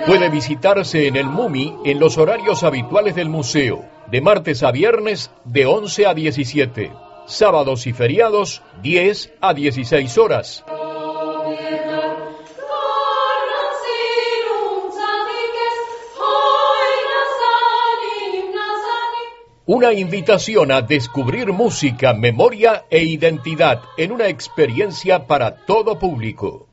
Puede visitarse en el MUMI en los horarios habituales del museo, de martes a viernes de 11 a 17, sábados y feriados 10 a 16 horas. Una invitación a descubrir música, memoria e identidad en una experiencia para todo público.